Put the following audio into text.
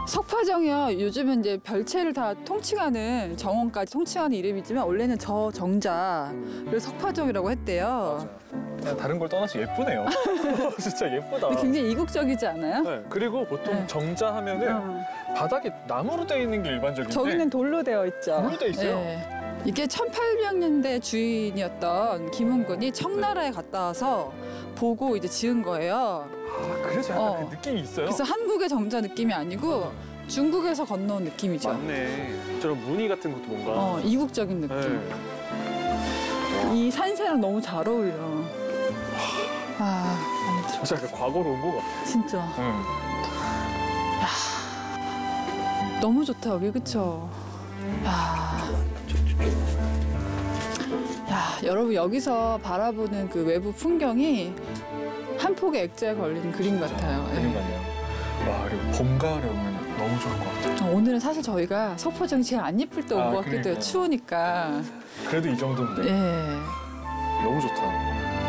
석파정이요. 요즘은 이제 별채를 다 통칭하는 정원까지 통칭하는 이름이지만 원래는 저 정자를 석파정이라고 했대요. 그냥 다른 걸 떠나서 예쁘네요. 진짜 예쁘다. 근데 굉장히 이국적이지 않아요? 네, 그리고 보통 네. 정자 하면은 바닥이 나무로 되어 있는 게 일반적인데 저기는 돌로 되어 있죠. 돌로 되어 있어요? 네. 이게 1800년대 주인이었던 김은근이 청나라에 갔다 와서 보고 이제 지은 거예요. 아, 그래서 약간 그 느낌이 있어요. 그래서 한국의 정자 느낌이 아니고 중국에서 건너온 느낌이죠. 맞네. 저런 무늬 같은 것도 뭔가. 이국적인 느낌. 네. 이 산세랑 너무 잘 어울려. 아, 진짜 약간 과거로 온 것 같아. 진짜. 너무 좋다, 여기, 그쵸? 야, 여러분, 여기서 바라보는 그 외부 풍경이 한 폭의 액자에 걸린 그림 같아요. 예. 그림 같네요. 와, 그리고 봄, 가을에 오면 너무 좋을 것 같아요. 오늘은 사실 저희가 석포정이 제일 안 예쁠 때 온 것 같기도 해요. 그러니까요. 추우니까. 그래도 이 정도면 돼. 예. 너무 좋다.